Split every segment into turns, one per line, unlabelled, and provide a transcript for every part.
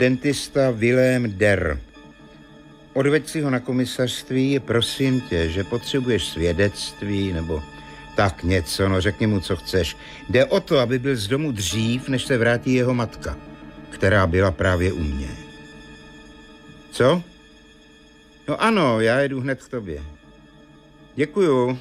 Dentista Vilém Der. Odveď si ho na komisařství, prosím tě, že potřebuješ svědectví nebo tak něco, no řekni mu, co chceš. Jde o to, aby byl z domu dřív, než se vrátí jeho matka, která byla právě u mě. Co? No ano, já jedu hned k tobě. Děkuju.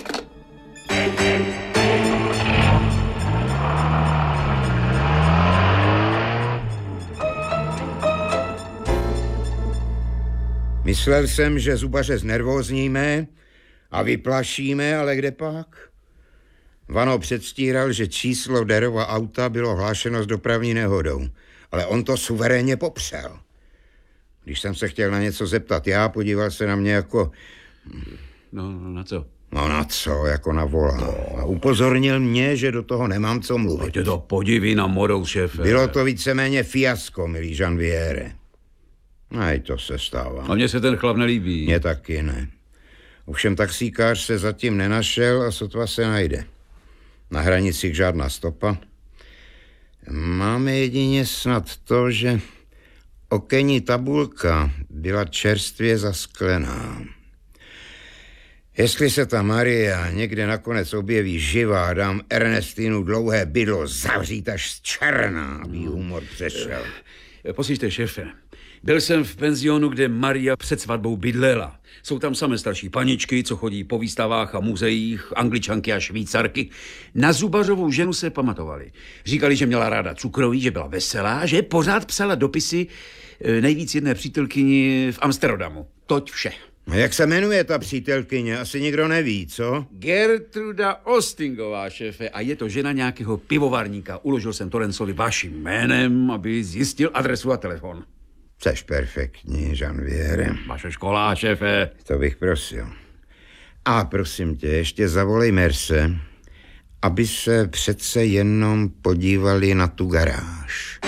Myslel jsem, že zubaře znervózníme a vyplašíme, ale kde pak? Vano předstíral, že číslo Derova auta bylo hlášeno s dopravní nehodou, ale on to suverénně popřel. Když jsem se chtěl na něco zeptat podíval se na mě jako...
No, na co?
No na co, jako na volá. A upozornil mě, že do toho nemám co mluvit.
Pojďte to podiví na modou, šéfe.
Bylo to víceméně fiasko, milý Janviere. No i to se stává.
A mně se ten chlap nelíbí.
Mně taky ne. Ovšem taxíkář se zatím nenašel a sotva se najde. Na hranicích žádná stopa. Máme jedině snad to, že okenní tabulka byla čerstvě zasklená. Jestli se ta Maria někde nakonec objeví živá, dám Ernestinu dlouhé bydlo zavřít až z černá, aby humor přešel.
Poslyšte, šéfe. Byl jsem v penzionu, kde Maria před svatbou bydlela. Jsou tam samé starší paničky, co chodí po výstavách a muzeích, Angličanky a Švýcarky. Na zubařovou ženu se pamatovali. Říkali, že měla ráda cukroví, že byla veselá, že pořád psala dopisy nejvíc jedné přítelkyni v Amsterdamu. Toť vše.
A jak se jmenuje ta přítelkyně? Asi nikdo neví, co?
Gertruda Ostingová, šéfe. A je to žena nějakého pivovarníka. Uložil jsem Torencovi vaším jménem, aby zjistil adresu a telefon.
Jseš perfektní, Janviere.
Vaše škola, šéfe.
To bych prosil. A prosím tě, ještě zavolej Merse, aby se přece jenom podívali na tu garáž.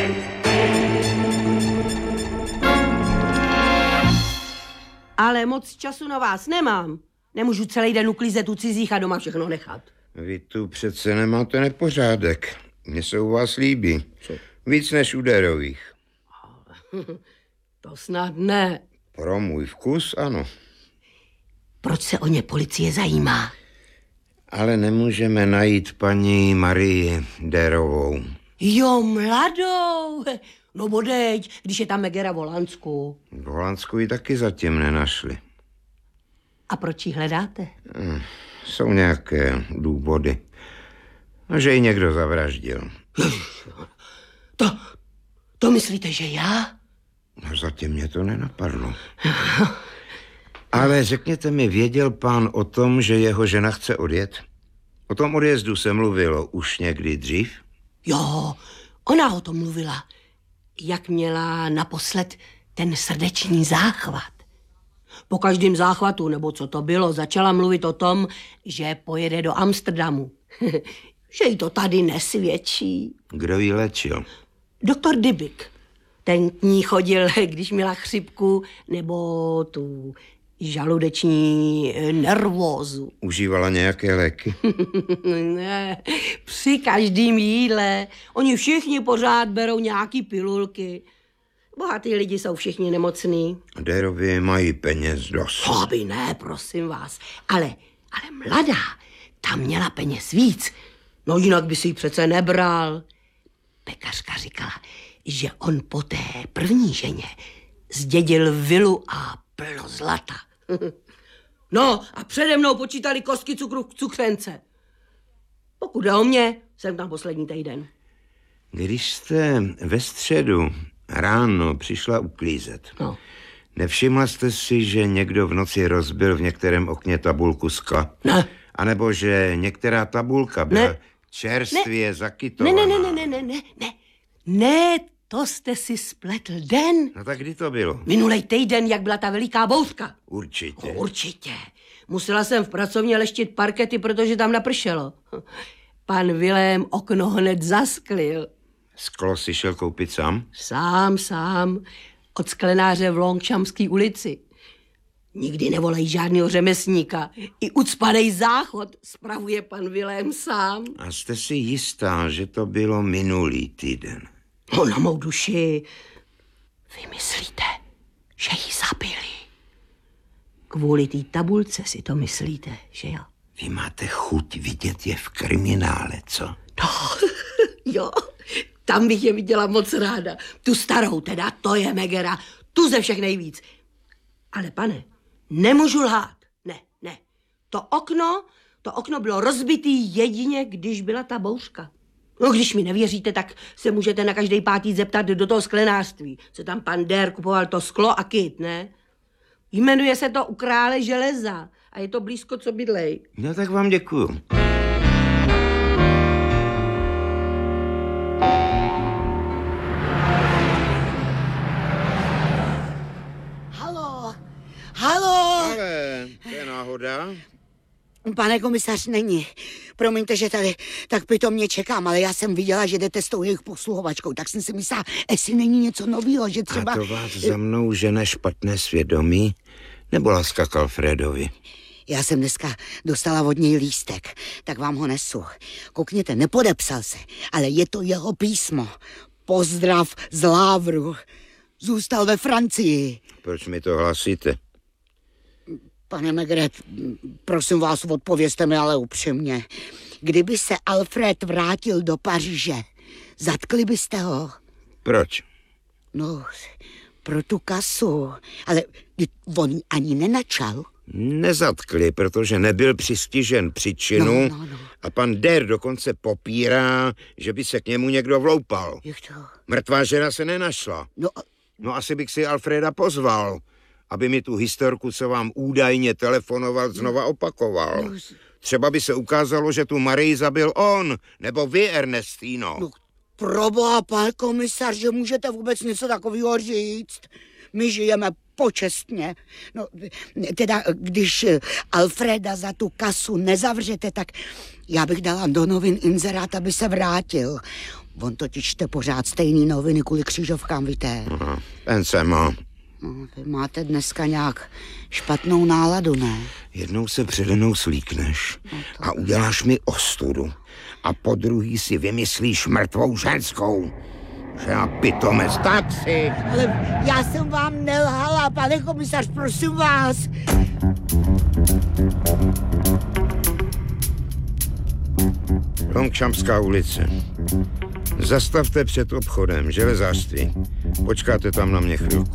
Ale moc času na vás nemám. Nemůžu celý den uklízet u cizích a doma všechno nechat.
Vy tu přece nemáte nepořádek. Mně se u vás líbí.
Co?
Víc než u Derových.
To snad ne.
Pro můj vkus, ano.
Proč se o ně policie zajímá?
Ale nemůžeme najít paní Marii Derovou.
Jo, mladou. No bodeď, když je tam Megera v Holandsku.
V Holandsku ji taky zatím nenašli.
A proč ji hledáte?
Jsou nějaké důvody. A že ji někdo zavraždil.
To myslíte, že já?
No zatím mě to nenapadlo. Ale řekněte mi, věděl pán o tom, že jeho žena chce odjet? O tom odjezdu se mluvilo už někdy dřív?
Jo, ona o tom mluvila. Jak měla naposled ten srdeční záchvat. Po každém záchvatu, nebo co to bylo, začala mluvit o tom, že pojede do Amsterdamu. Že jí to tady nesvědčí.
Kdo jí léčil?
Doktor Dybbuk. Ten k ní chodil, když měla chřipku nebo tu žaludeční nervózu.
Užívala nějaké léky?
Ne, při každém jídle. Oni všichni pořád berou nějaký pilulky. Bohatý lidi jsou všichni nemocní.
Derovi mají peněz dost.
Aby ne, prosím vás. Ale mladá, ta měla peněz víc. No jinak by si ji přece nebral. Pekařka říkala, že on po té první ženě zdědil vilu a plno zlata. No a přede mnou počítali kostky cukru v cukřence. Pokud jde o mě, jsem tam poslední týden.
Když jste ve středu ráno přišla uklízet,
No.
nevšimla jste si, že někdo v noci rozbil v některém okně tabulku skla?
Ne.
A nebo že některá tabulka byla čerstvě zakytovaná?
Ne, to jste si spletl den.
No tak kdy to bylo?
Minulej týden, jak byla ta veliká bouřka.
Určitě.
No, určitě. Musela jsem v pracovně leštit parkety, protože tam napršelo. Pan Vilém okno hned zasklil.
Sklo si šel koupit sám?
Sám. Od sklenáře v Longchamské ulici. Nikdy nevolají žádného řemeslníka. I ucpanej záchod spravuje pan Vilém sám.
A jste si jistá, že to bylo minulý týden?
No na mou duši. Vy myslíte, že ji zabili? Kvůli té tabulce si to myslíte, že jo?
Vy máte chuť vidět je v kriminále, co?
No, jo, tam bych je viděla moc ráda. Tu starou teda, to je Megera, tu ze všech nejvíc. Ale pane, nemůžu lhát. Ne. To okno bylo rozbitý jedině, když byla ta bouřka. No, když mi nevěříte, tak se můžete na každý pátý zeptat do toho sklenářství, co tam pan Der kupoval to sklo a kyt, ne? Jmenuje se to U krále železa a je to blízko, co bydlej.
No tak vám děkuju.
Halo.
Ale to je náhoda.
Pane komisař není. Promiňte, že tady tak pitomně čekám, ale já jsem viděla, že jdete s tou jejich posluhovačkou, tak jsem si myslela, jestli není něco nového, že třeba...
A to vás za mnou žene špatné svědomí? Nebo láska k Alfredovi?
Já jsem dneska dostala od něj lístek, tak vám ho nesu. Koukněte, nepodepsal se, ale je to jeho písmo. Pozdrav z Lávru. Zůstal ve Francii.
Proč mi to hlásíte?
Pane Megret, prosím vás, odpovězte mi ale upřímně. Kdyby se Alfred vrátil do Paříže, zatkli byste ho?
Proč?
No, pro tu kasu. Ale on ji ani nenačal.
Nezatkli, protože nebyl přistižen při činu
No.
a pan Der dokonce popírá, že by se k němu někdo vloupal.
Jak to?
Mrtvá žena se nenašla. No asi bych si Alfreda pozval, aby mi tu historku, co vám údajně telefonoval, znova opakoval. Třeba by se ukázalo, že tu Marii zabil on, nebo vy, Ernestino.
No, proboha, pan komisař, že můžete vůbec něco takového říct? My žijeme počestně. No, teda, když Alfreda za tu kasu nezavřete, tak já bych dala do novin inzerát, aby se vrátil. On totiž čte pořád stejný noviny kvůli křižovkám, víte.
Aha, ten se má.
No, vy máte dneska nějak špatnou náladu, ne?
Jednou se přede mnou slíkneš a uděláš mi ostudu. A po druhý si vymyslíš mrtvou ženskou. Že já pitomec, tak si.
Ale já jsem vám nelhala, pane komisař, prosím vás.
Longchampská ulice. Zastavte před obchodem, železářství. Počkáte tam na mě chvilku.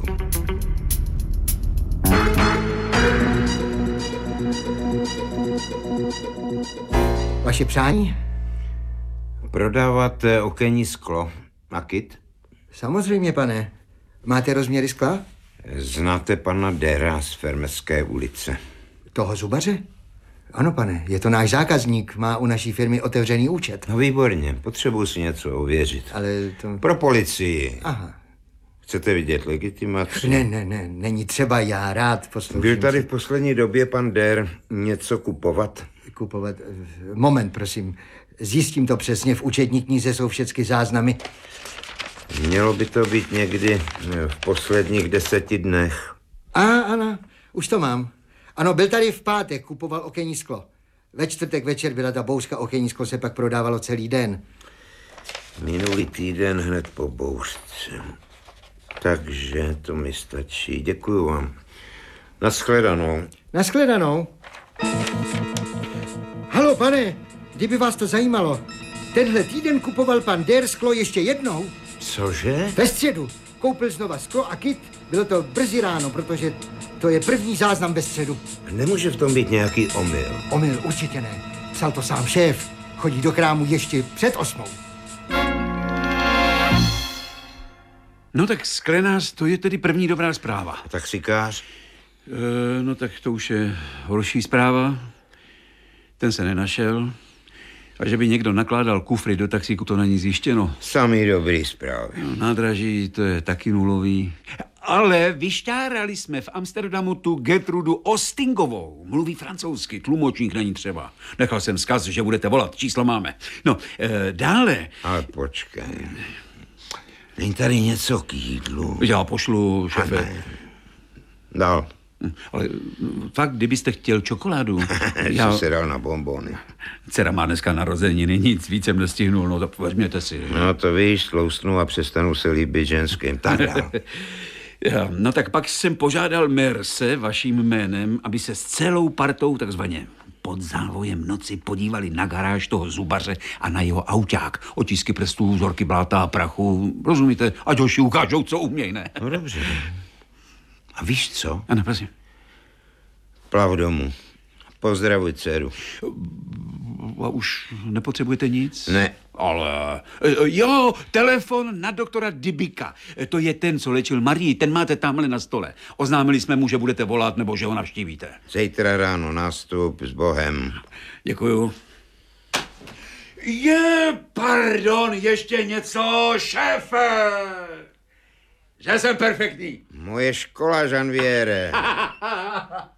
Vaše přání?
Prodáváte okenní sklo a kyt?
Samozřejmě, pane. Máte rozměry skla?
Znáte pana Dera z Fermerské ulice?
Toho zubaře? Ano, pane, je to náš zákazník, má u naší firmy otevřený účet.
No výborně, potřebuji si něco ověřit.
Ale to...
Pro policii.
Aha.
Chcete vidět legitimaci?
Ne, není třeba, já rád poslouchám.
Byl tady v poslední době pan Der něco kupovat?
Kupovat... Moment, prosím. Zjistím to přesně, v účetní knize jsou všechny záznamy.
Mělo by to být někdy v posledních 10 dnech.
Ano, už to mám. Ano, byl tady v pátek, kupoval okenní sklo. Ve čtvrtek večer byla ta bouřka, okenní sklo se pak prodávalo celý den.
Minulý týden hned po bouřce. Takže to mi stačí. Děkuju vám. Nashledanou.
Nashledanou. Halo, pane, kdyby vás to zajímalo. Tenhle týden kupoval pan Der sklo ještě jednou.
Cože?
Ve středu. Koupil znova sklo a kyt. Bylo to brzy ráno, protože to je první záznam ve středu.
Nemůže v tom být nějaký omyl.
Omyl určitě ne. Psal to sám šéf. Chodí do krámu ještě před 8.
No tak sklenář, to je tedy první dobrá zpráva.
A taxikář?
No tak to už je horší zpráva. Ten se nenašel. A že by někdo nakládal kufry do taxíku, to není zjištěno.
Samý dobrý zprávy.
No, nádraží, to je taky nulový. Ale vyštárali jsme v Amsterdamu tu Gertrudu Ostingovou. Mluví francouzsky, tlumočník není třeba. Nechal jsem vzkaz, že budete volat, číslo máme. No, dále.
Ale počkej. Není tady něco k jídlu?
Já pošlu, šefe.
Dál.
Ale fakt, kdybyste chtěl čokoládu.
Já se dal na bonbony.
Dcera má dneska narozeniny, nic víc jsem nestihnul, no tak vezměte si.
No to víš, tloustnu a přestanu se líbit ženským. Tak dál.
No tak pak jsem požádal Merse vaším jménem, aby se s celou partou takzvaně pod závojem noci podívali na garáž toho zubaře a na jeho auták. Otisky prstů, vzorky bláta a prachu. Rozumíte? Ať hoši ukážou, co uměj, ne?
No dobře. A víš co?
Ano, prosím.
Plav domů. Pozdravuj dceru.
A už nepotřebujete nic?
Ne.
Ale jo, telefon na doktora Dybika. To je ten, co léčil Marii, ten máte tamhle na stole. Oznámili jsme mu, že budete volat nebo že ho navštívíte.
Zítra ráno nástup s Bohem.
Děkuju. Pardon, ještě něco, šéfe! Že jsem perfektní.
Moje škola, Žanviere.